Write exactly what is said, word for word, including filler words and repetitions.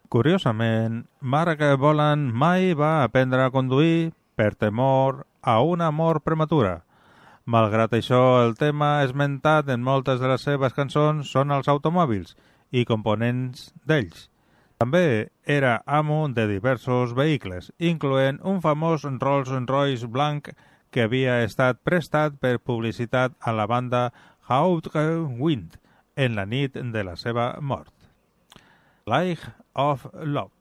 Curiosament, Marc Bolan mai va aprendre a conduir per temor a una mort prematura. Malgrat això, el tema esmentat en moltes de les seves cançons són els automòbils i components d'ells. També era amo de diversos vehicles, incloent un famós Rolls-Royce blanc que havia estat prestat per publicitat a la banda Hawke Wind en la nit de la seva mort. Light of Love.